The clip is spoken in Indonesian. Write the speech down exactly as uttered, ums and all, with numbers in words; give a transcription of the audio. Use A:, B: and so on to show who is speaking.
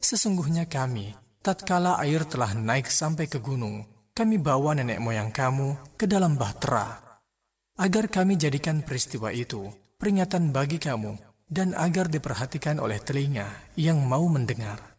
A: Sesungguhnya kami, tatkala air telah naik sampai ke gunung, kami bawa nenek moyang kamu ke dalam bahtera, agar kami jadikan peristiwa itu peringatan bagi kamu, dan agar diperhatikan oleh telinga yang mau mendengar.